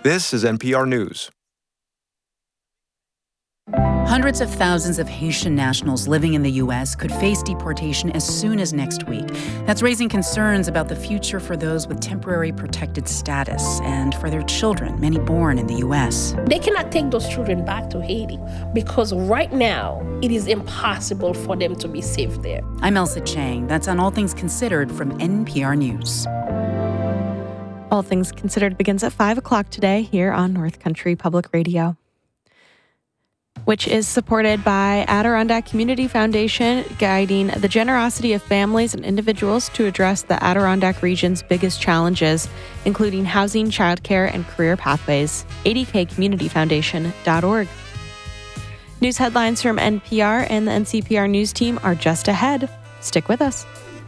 This is NPR News. Hundreds of thousands of Haitian nationals living in the U.S. could face deportation as soon as next week. That's raising concerns about the future for those with temporary protected status and for their children, many born in the U.S. They cannot take those children back to Haiti because right now it is impossible for them to be safe there. I'm Elsa Chang. That's on All Things Considered from NPR News. All Things Considered begins at 5 o'clock today here on North Country Public Radio, which is supported by Adirondack Community Foundation, guiding the generosity of families and individuals to address the Adirondack region's biggest challenges, including housing, childcare, and career pathways. adkcommunityfoundation.org. News headlines from NPR and the NCPR News team are just ahead. Stick with us.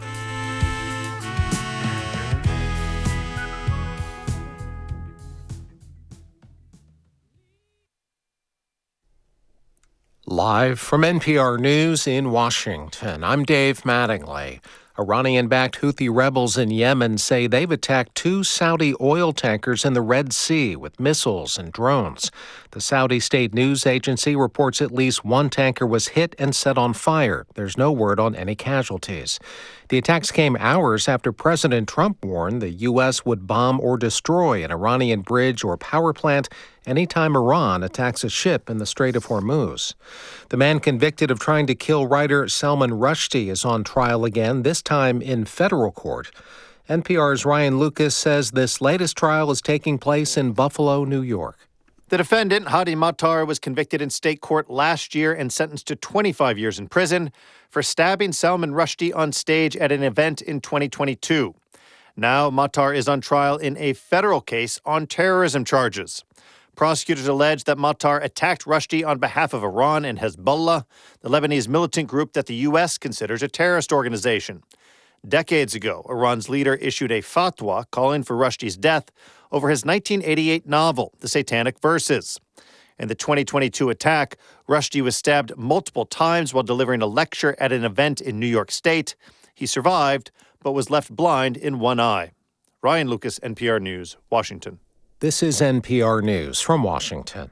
Live from NPR News in Washington, I'm Dave Mattingly. Iranian-backed Houthi rebels in Yemen say they've attacked 2 Saudi oil tankers in the Red Sea with missiles and drones. The Saudi state news agency reports at least 1 tanker was hit and set on fire. There's no word on any casualties. The attacks came hours after President Trump warned the U.S. would bomb or destroy an Iranian bridge or power plant anytime Iran attacks a ship in the Strait of Hormuz. The man convicted of trying to kill writer Salman Rushdie is on trial again, this time in federal court. NPR's Ryan Lucas says this latest trial is taking place in Buffalo, New York. The defendant, Hadi Matar, was convicted in state court last year and sentenced to 25 years in prison for stabbing Salman Rushdie on stage at an event in 2022. Now, Matar is on trial in a federal case on terrorism charges. Prosecutors allege that Matar attacked Rushdie on behalf of Iran and Hezbollah, the Lebanese militant group that the U.S. considers a terrorist organization. Decades ago, Iran's leader issued a fatwa calling for Rushdie's death over his 1988 novel, The Satanic Verses. In the 2022 attack, Rushdie was stabbed multiple times while delivering a lecture at an event in New York State. He survived, but was left blind in one eye. Ryan Lucas, NPR News, Washington. This is NPR News from Washington.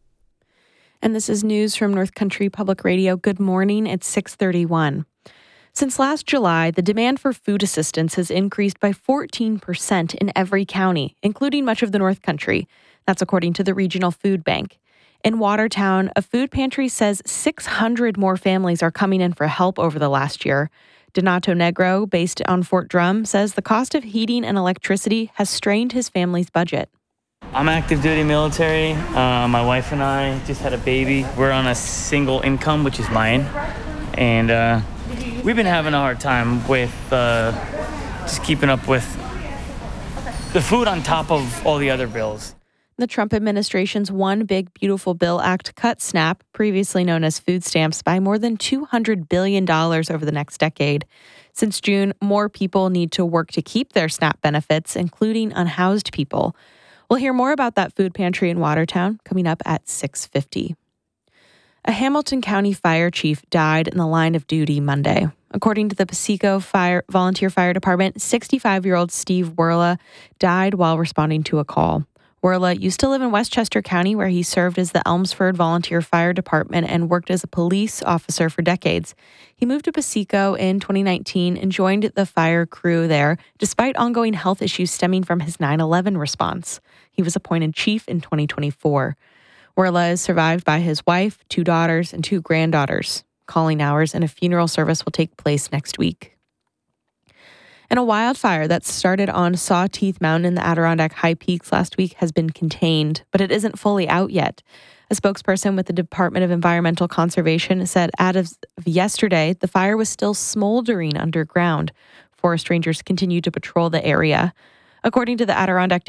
And this is news from North Country Public Radio. Good morning. It's 6:31. Since last July, the demand for food assistance has increased by 14% in every county, including much of the North Country. That's according to the Regional Food Bank. In Watertown, a food pantry says 600 more families are coming in for help over the last year. Donato Negro, based on Fort Drum, says the cost of heating and electricity has strained his family's budget. I'm active duty military. My wife and I just had a baby. We're on a single income, which is mine. And we've been having a hard time with just keeping up with the food on top of all the other bills. The Trump administration's One Big Beautiful Bill Act cut SNAP, previously known as food stamps, by more than $200 billion over the next decade. Since June, more people need to work to keep their SNAP benefits, including unhoused people. We'll hear more about that food pantry in Watertown coming up at 6:50. A Hamilton County fire chief died in the line of duty Monday. According to the Paseco Volunteer Fire Department, 65-year-old Steve Werla died while responding to a call. Werla used to live in Westchester County, where he served as the Elmsford Volunteer Fire Department and worked as a police officer for decades. He moved to Paseco in 2019 and joined the fire crew there, despite ongoing health issues stemming from his 9/11 response. He was appointed chief in 2024. Werla is survived by his wife, 2 daughters, and 2 granddaughters. Calling hours and a funeral service will take place next week. And a wildfire that started on Sawteeth Mountain in the Adirondack High Peaks last week has been contained, but it isn't fully out yet. A spokesperson with the Department of Environmental Conservation said as of yesterday, the fire was still smoldering underground. Forest rangers continue to patrol the area. According to the Adirondack